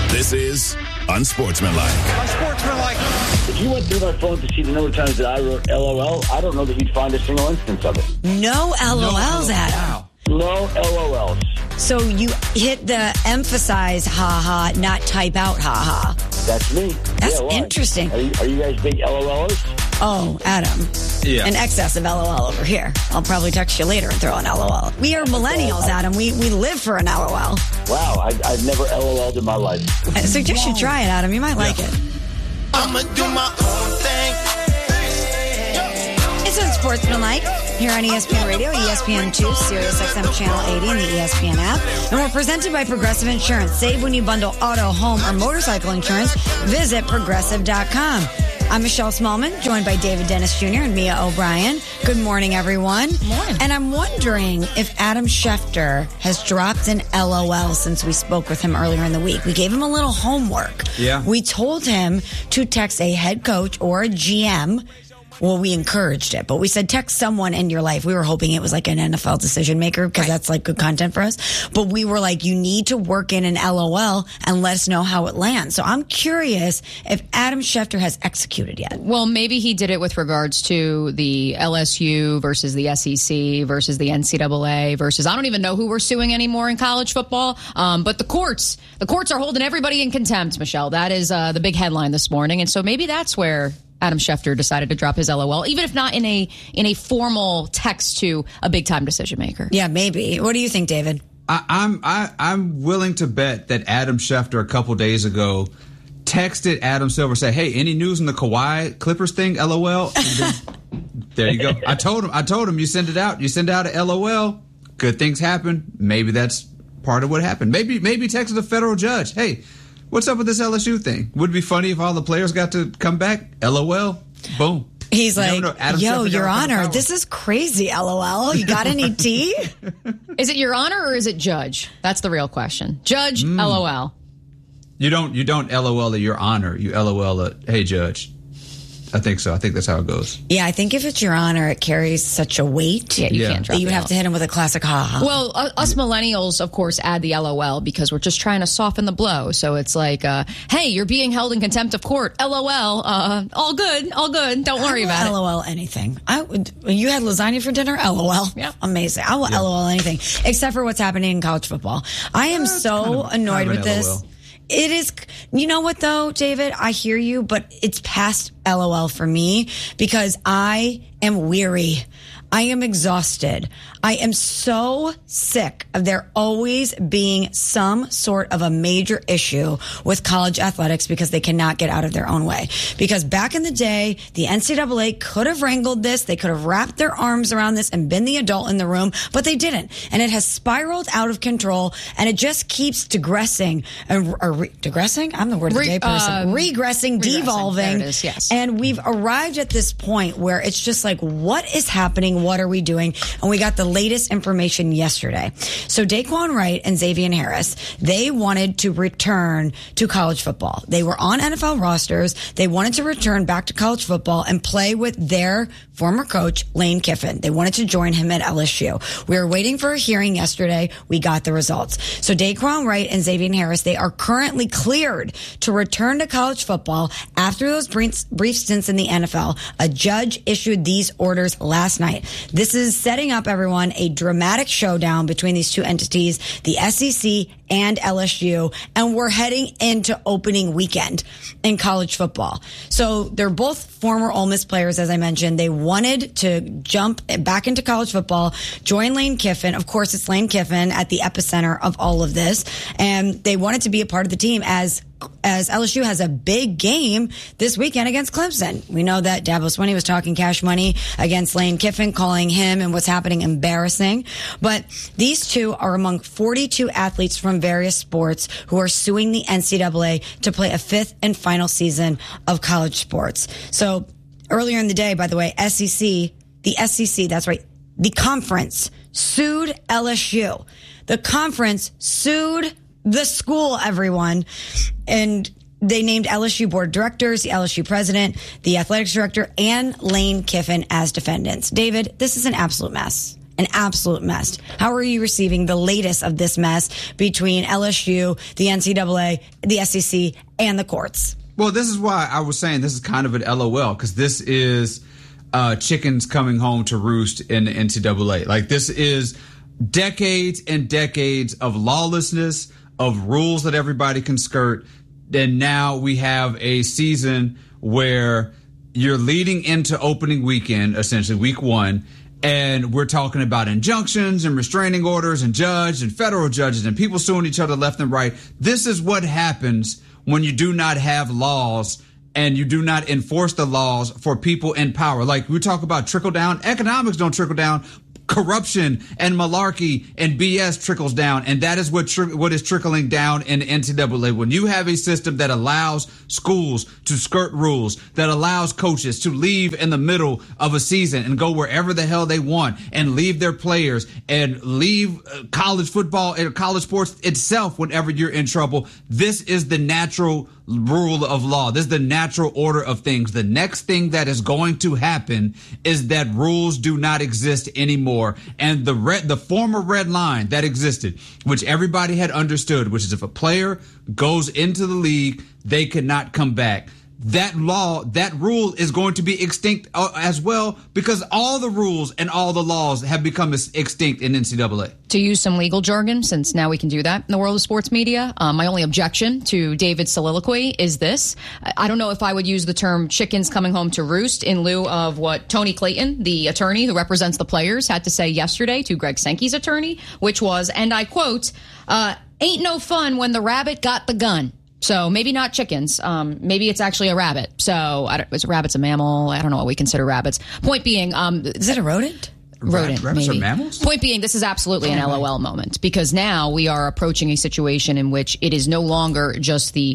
This is Unsportsmanlike. Unsportsmanlike. If you went through my phone to see the number of times that I wrote LOL, I don't know that you'd find a single instance of it. No LOLs, Adam. No LOLs. So you hit the emphasize ha-ha, not type out ha-ha. That's me. That's interesting. Are you guys big LOLers? Oh, Adam. Yeah. An excess of LOL over here. I'll probably text you later and throw an LOL. We are millennials, Adam. We live for an LOL. Wow, I've never LOL'd in my life. I suggest you try it, Adam. You might like it. I'ma do my own thing. It's Unsportsmanlike here on ESPN Radio, ESPN2, Sirius XM Channel 80, and the ESPN app. And we're presented by Progressive Insurance. Save when you bundle auto, home, or motorcycle insurance. Visit Progressive.com. I'm Michelle Smallman, joined by David Dennis Jr. and Mia O'Brien. Good morning, everyone. Morning. And I'm wondering if Adam Schefter has dropped an LOL since we spoke with him earlier in the week. We gave him a little homework. Yeah. We told him to text a head coach or a GM. Well, we encouraged it, but we said text someone in your life. We were hoping it was like an NFL decision maker because that's like good content for us. But we were like, you need to work in an LOL and let us know how it lands. So I'm curious if Adam Schefter has executed yet. Well, maybe he did it with regards to the LSU versus the SEC versus the NCAA versus I don't even know who we're suing anymore in college football. But the courts are holding everybody in contempt, Michelle. That is the big headline this morning. And so maybe that's where Adam Schefter decided to drop his LOL, even if not in a formal text to a big time decision maker. Yeah, maybe. What do you think, David? I'm willing to bet that Adam Schefter a couple days ago texted Adam Silver, say, "Hey, any news on the Kawhi Clippers thing? LOL." And then, there you go. I told him you send it out. You send out a LOL. Good things happen. Maybe that's part of what happened. Maybe texted a federal judge. Hey, what's up with this LSU thing? Would it be funny if all the players got to come back? LOL. Boom. He's like, yo, Schefter, Your Honor, this is crazy, LOL. You got any tea? Is it Your Honor or is it Judge? That's the real question. Judge, LOL. You don't LOL at Your Honor. You LOL at, hey, Judge. I think so. I think that's how it goes. Yeah, I think if it's Your Honor, it carries such a weight. Yeah, you can't drop that you it have out. to hit him with a classic ha-ha. Well, us millennials, of course, add the LOL because we're just trying to soften the blow. So it's like, hey, you're being held in contempt of court. LOL. All good. Don't worry about it. LOL anything. You had lasagna for dinner? LOL. Yeah. Amazing. I will LOL anything except for what's happening in college football. I am so annoyed with this. LOL. It is, you know what though, David? I hear you, but it's past LOL for me because I am weary. I am exhausted. I am so sick of there always being some sort of a major issue with college athletics because they cannot get out of their own way. Because back in the day, the NCAA could have wrangled this. They could have wrapped their arms around this and been the adult in the room, but they didn't. And it has spiraled out of control and it just keeps digressing. Digressing? I'm the word of the day person. Regressing, devolving. There it is, yes. And we've arrived at this point where it's just like, what is happening? What are we doing? And we got the latest information yesterday. So Daquan Wright and Xavier Harris, they wanted to return to college football. They were on NFL rosters. They wanted to return back to college football and play with their former coach, Lane Kiffin. They wanted to join him at LSU. We were waiting for a hearing yesterday. We got the results. So Daquan Wright and Xavier Harris, they are currently cleared to return to college football after those brief stints in the NFL. A judge issued these orders last night. This is setting up, everyone, a dramatic showdown between these two entities, the SEC and LSU, and we're heading into opening weekend in college football. So they're both former Ole Miss players, as I mentioned. They wanted to jump back into college football, join Lane Kiffin. Of course, it's Lane Kiffin at the epicenter of all of this, and they wanted to be a part of the team as LSU has a big game this weekend against Clemson. We know that Dabo Swinney was talking cash money against Lane Kiffin, calling him and what's happening embarrassing. But these two are among 42 athletes from various sports who are suing the NCAA to play a fifth and final season of college sports. So earlier in the day, by the way, the SEC, that's right, the conference sued LSU. The conference sued the school, everyone. And they named LSU board directors, the LSU president, the athletics director, and Lane Kiffin as defendants. David, this is an absolute mess. an absolute mess. How are you receiving the latest of this mess between LSU, the NCAA, the SEC, and the courts? Well, this is why I was saying this is kind of an LOL, because this is chickens coming home to roost in the NCAA. Like, this is decades and decades of lawlessness, of rules that everybody can skirt. And now we have a season where you're leading into opening weekend, essentially week 1, and we're talking about injunctions and restraining orders and judges and federal judges and people suing each other left and right. This is what happens when you do not have laws and you do not enforce the laws for people in power. Like, we talk about trickle down. Economics don't trickle down. Corruption and malarkey and BS trickles down, and that is what is trickling down in the NCAA. When you have a system that allows schools to skirt rules, that allows coaches to leave in the middle of a season and go wherever the hell they want and leave their players and leave college football and college sports itself whenever you're in trouble, this is the natural rule of law. This is the natural order of things. The next thing that is going to happen is that rules do not exist anymore. And the former red line that existed, which everybody had understood, which is if a player goes into the league, they cannot come back. That law, that rule is going to be extinct as well, because all the rules and all the laws have become extinct in NCAA. To use some legal jargon, since now we can do that in the world of sports media, my only objection to David's soliloquy is this. I don't know if I would use the term chickens coming home to roost in lieu of what Tony Clayton, the attorney who represents the players, had to say yesterday to Greg Sankey's attorney, which was, and I quote, ain't no fun when the rabbit got the gun. So maybe not chickens. Maybe it's actually a rabbit. So is rabbits a mammal? I don't know what we consider rabbits. Point being, is it a rodent? Rodent, rabbits maybe. Are mammals? Point being, this is absolutely an LOL moment, because now we are approaching a situation in which it is no longer just the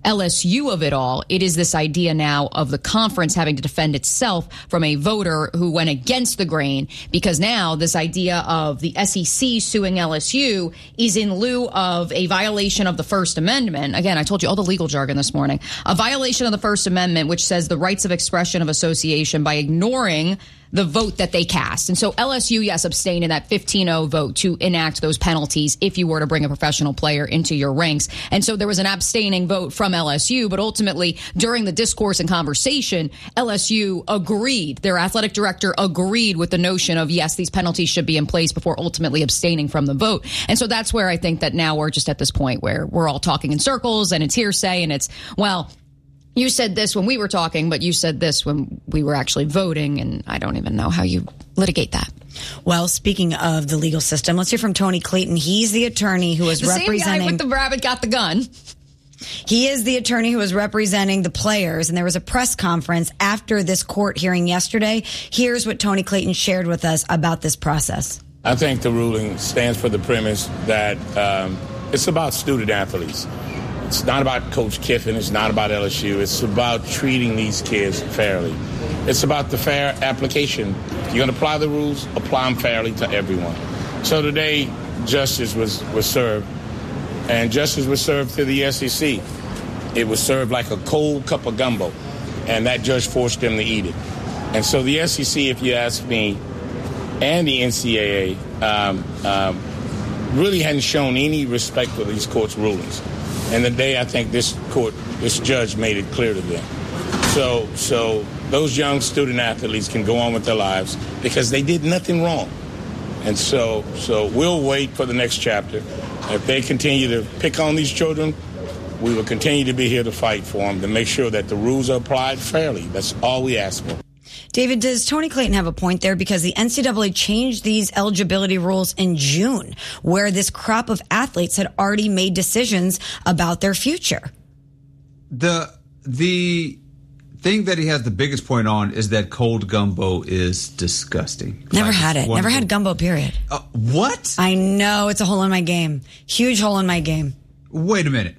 LSU of it all. It is this idea now of the conference having to defend itself from a voter who went against the grain, because now this idea of the SEC suing LSU is in lieu of a violation of the First Amendment. Again, I told you all the legal jargon this morning. A violation of the First Amendment, which says the rights of expression of association by ignoring the vote that they cast. And so LSU, yes, abstained in that 15-0 vote to enact those penalties if you were to bring a professional player into your ranks. And so there was an abstaining vote from LSU, but ultimately during the discourse and conversation, LSU agreed. Their athletic director agreed with the notion of, yes, these penalties should be in place before ultimately abstaining from the vote. And so that's where I think that now we're just at this point where we're all talking in circles and it's hearsay and it's, well, you said this when we were talking, but you said this when we were actually voting, and I don't even know how you litigate that. Well, speaking of the legal system, let's hear from Tony Clayton. He's the attorney who is representing... The same guy with the rabbit got the gun. He is the attorney who is representing the players, and there was a press conference after this court hearing yesterday. Here's what Tony Clayton shared with us about this process. I think the ruling stands for the premise that it's about student athletes. It's not about Coach Kiffin. It's not about LSU. It's about treating these kids fairly. It's about the fair application. If you're going to apply the rules, apply them fairly to everyone. So today, justice was served, and justice was served to the SEC. It was served like a cold cup of gumbo, and that judge forced them to eat it. And so the SEC, if you ask me, and the NCAA really hadn't shown any respect for these courts' rulings. And today, I think this judge made it clear to them. So those young student athletes can go on with their lives because they did nothing wrong. And so we'll wait for the next chapter. If they continue to pick on these children, we will continue to be here to fight for them, to make sure that the rules are applied fairly. That's all we ask for. David, does Tony Clayton have a point there? Because the NCAA changed these eligibility rules in June, where this crop of athletes had already made decisions about their future. The thing that he has the biggest point on is that cold gumbo is disgusting. Never had it. Never had gumbo, period. What? I know. It's a hole in my game. Huge hole in my game. Wait a minute.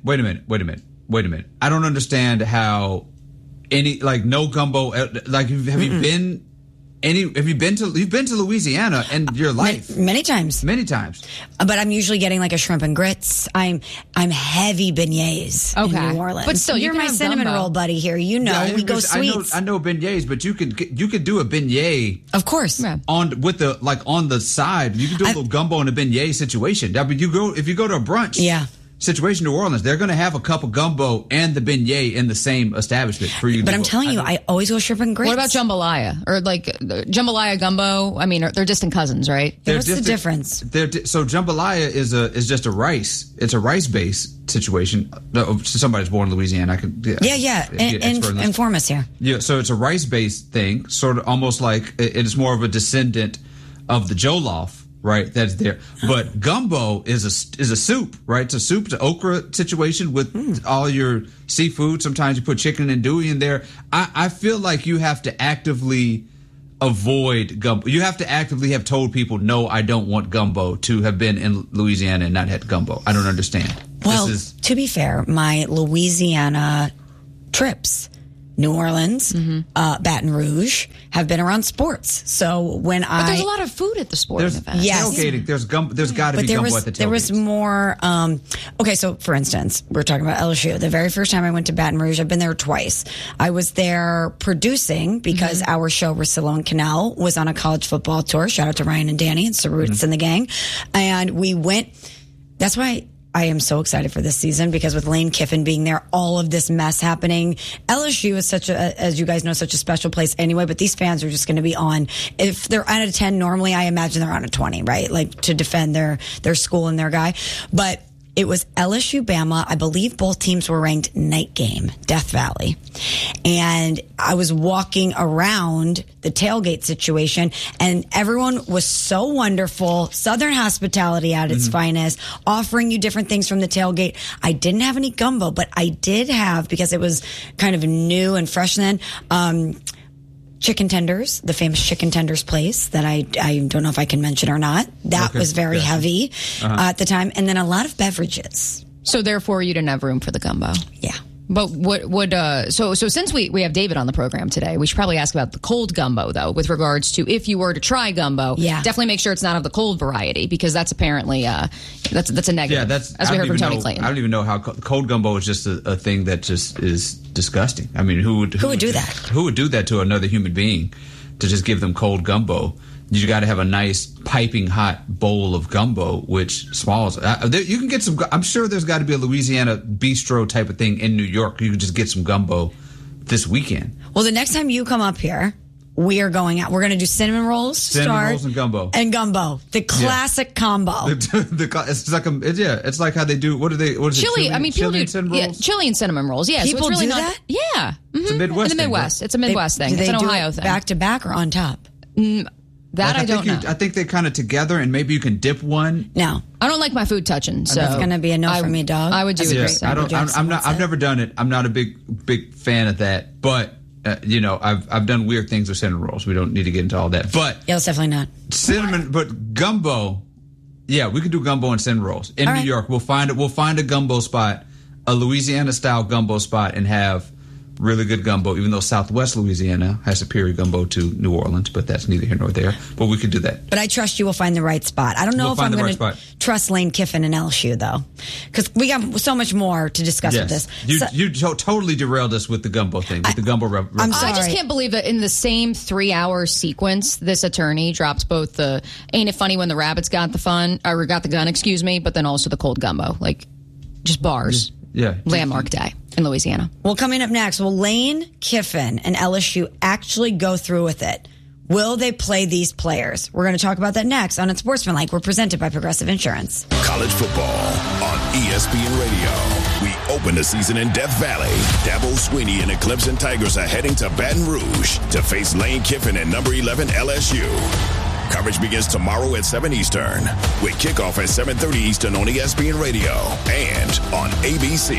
I don't understand how... no gumbo, have you been Have you been to Louisiana in your life? Many times. Many times. But I'm usually getting like a shrimp and grits. I'm heavy beignets in New Orleans. But still, you're my cinnamon roll buddy here. You know, we go sweets. I know beignets, but you could do a beignet. Of course. Yeah. On the side, you can do a little gumbo in a beignet situation. I mean, if you go to a brunch. Yeah. Situation in New Orleans, they're going to have a cup of gumbo and the beignet in the same establishment for you. But I'm telling you, I always go shrimp and grits. What about jambalaya or like jambalaya gumbo? I mean, they're distant cousins, right? What's the difference? So jambalaya is just a rice. It's a rice based situation. Somebody's born in Louisiana. I could inform us here. Yeah, so it's a rice based thing, sort of almost like it's more of a descendant of the jollof. Right, that's there. But gumbo is a soup, right? It's a soup, it's an okra situation with all your seafood. Sometimes you put chicken and andouille in there. I feel like you have to actively avoid gumbo. You have to actively have told people, no, I don't want gumbo, to have been in Louisiana and not had gumbo. I don't understand. Well, to be fair, my Louisiana trips, New Orleans, Baton Rouge, have been around sports. So but there's a lot of food at the sporting event. Yes. Tailgating. There's got to be gumbo at the tailgate. There was more. Okay, so for instance, we're talking about LSU. The very first time I went to Baton Rouge, I've been there twice. I was there producing because our show, Russillo and Cannell, was on a college football tour. Shout out to Ryan and Danny and Saroots and the gang. And we went. That's why I am so excited for this season, because with Lane Kiffin being there, all of this mess happening. LSU is as you guys know, such a special place anyway, but these fans are just going to be on. If they're on a 10 normally, I imagine they're on a 20, right? Like to defend their school and their guy. But it was LSU Bama. I believe both teams were ranked night game, Death Valley. And I was walking around the tailgate situation, and everyone was so wonderful. Southern hospitality at its finest, offering you different things from the tailgate. I didn't have any gumbo, but I did have, because it was kind of new and fresh then, chicken tenders, the famous chicken tenders place that I don't know if I can mention or not. That was very heavy at the time. And then a lot of beverages. So therefore you didn't have room for the gumbo. Yeah. But what would so since we have David on the program today, we should probably ask about the cold gumbo, though, with regards to if you were to try gumbo. Yeah. Definitely make sure it's not of the cold variety, because that's apparently that's a negative. Yeah, that's, as we heard from Tony Clayton. I don't even know how cold gumbo is just a thing that just is disgusting. I mean, who would do that? Who would do that to another human being, to just give them cold gumbo? You got to have a nice piping hot bowl of gumbo, which swallows. You can get some. I'm sure there's got to be a Louisiana bistro type of thing in New York. You can just get some gumbo this weekend. Well, the next time you come up here, we are going out. We're going to do cinnamon rolls, rolls and gumbo. The classic combo. It's like how they do. What is chili? it? People do cinnamon rolls? Chili and cinnamon rolls. Yeah, people so it's really do not that. Yeah, it's a Midwest. In the Midwest, thing, it's a Midwest thing. It's an Ohio thing. Back to back or on top? That I don't know. I think they're kind of together, and maybe you can dip one. No, I don't like my food touching, so that's going to be a no for me, dog. I would do it. I've never done it. I'm not a big fan of that, but I've done weird things with cinnamon rolls. We don't need to get into all that, but yeah, it's definitely not cinnamon. But gumbo, yeah, we could do gumbo and cinnamon rolls in New York. We'll find a gumbo spot, a Louisiana style gumbo spot, and have really good gumbo, even though Southwest Louisiana has superior gumbo to New Orleans, but that's neither here nor there. But we could do that. But I trust you will find the right spot. I don't know if I'm going to trust Lane Kiffin and LSU, though, because we got so much more to discuss with this. You totally derailed us with the gumbo thing, with the gumbo. I'm sorry. I just can't believe that in the same 3-hour sequence, this attorney drops both the "Ain't it funny when the rabbits got the gun," excuse me, but then also the cold gumbo, like just bars. Yeah. Landmark day in Louisiana. Well, coming up next, will Lane Kiffin and LSU actually go through with it? Will they play these players? We're going to talk about that next on Unsportsmanlike. We're presented by Progressive Insurance. College football on ESPN Radio. We open the season in Death Valley. Dabo Swinney and the Clemson Tigers are heading to Baton Rouge to face Lane Kiffin and number 11 LSU. Coverage begins tomorrow at 7 Eastern, with kickoff at 7:30 Eastern on ESPN Radio and on ABC.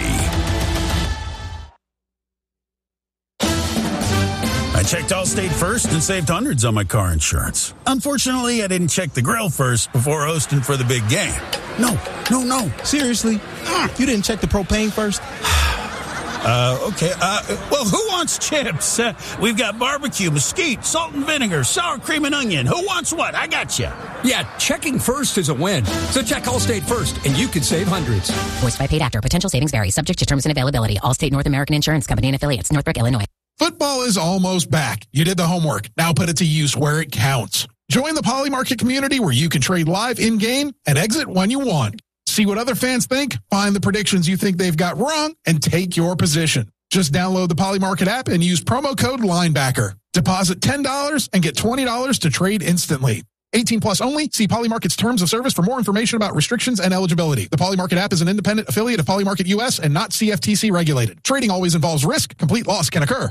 I checked Allstate first and saved hundreds on my car insurance. Unfortunately, I didn't check the grill first before hosting for the big game. No. Seriously? You didn't check the propane first? Okay. Well, who wants chips? We've got barbecue, mesquite, salt and vinegar, sour cream and onion. Who wants what? I got you. Yeah, checking first is a win. So check Allstate first, and you can save hundreds. Voiced by paid actor. Potential savings vary. Subject to terms and availability. Allstate North American Insurance Company and affiliates. Northbrook, Illinois. Football is almost back. You did the homework. Now put it to use where it counts. Join the Poly Market community where you can trade live in-game and exit when you want. See what other fans think, find the predictions you think they've got wrong, and take your position. Just download the Poly Market app and use promo code LINEBACKER. Deposit $10 and get $20 to trade instantly. 18 plus only. See Poly Market's terms of service for more information about restrictions and eligibility. The Poly Market app is an independent affiliate of Poly Market US and not CFTC regulated. Trading always involves risk. Complete loss can occur.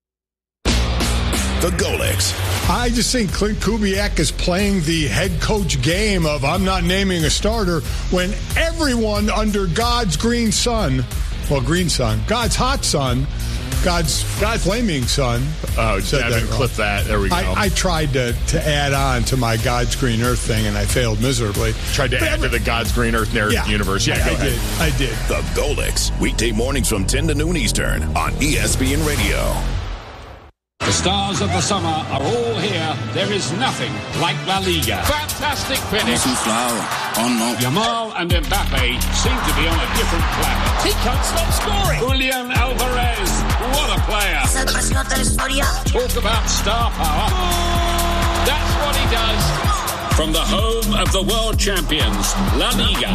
The Golics. I just think Clint Kubiak is playing the head coach game of I'm not naming a starter when everyone under God's green sun, God's hot sun, God's flaming sun. Oh, Devin, clip that. There we go. I tried to add on to my God's green earth thing, and I failed miserably. Tried to add to the God's green earth narrative universe. Yeah, go ahead. I did. The Golics. Weekday mornings from 10 to noon Eastern on ESPN Radio. The stars of the summer are all here. There is nothing like La Liga. Fantastic finish. Yamal and Mbappe seem to be on a different planet. He can't stop scoring. Julian Alvarez, what a player. Talk about star power. That's what he does. From the home of the world champions, La Liga.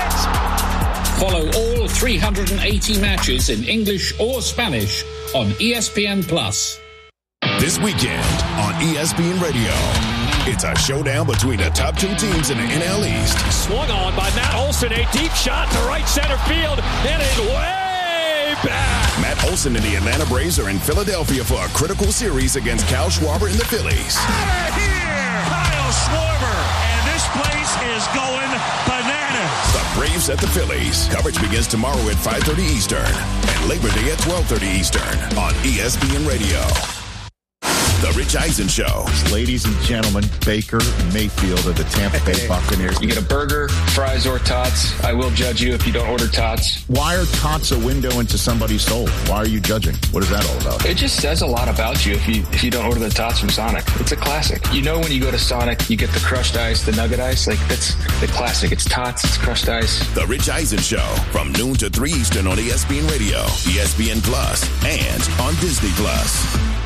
Follow all 380 matches in English or Spanish on ESPN+. This weekend on ESPN Radio, it's a showdown between the top two teams in the NL East. Swung on by Matt Olson, a deep shot to right center field, and it's way back. Matt Olson and the Atlanta Braves are in Philadelphia for a critical series against Kyle Schwarber and the Phillies. Out of here, Kyle Schwarber, and this place is going bananas. The Braves at the Phillies. Coverage begins tomorrow at 5:30 Eastern and Labor Day at 12:30 Eastern on ESPN Radio. The Rich Eisen Show. Ladies and gentlemen, Baker Mayfield of the Tampa Bay Buccaneers. You get a burger, fries, or tots. I will judge you if you don't order tots. Why are tots a window into somebody's soul? Why are you judging? What is that all about? It just says a lot about you if you don't order the tots from Sonic. It's a classic. You know when you go to Sonic, you get the crushed ice, the nugget ice. Like, that's the classic. It's tots, it's crushed ice. The Rich Eisen Show from noon to 3 Eastern on ESPN Radio, ESPN Plus, and on Disney Plus.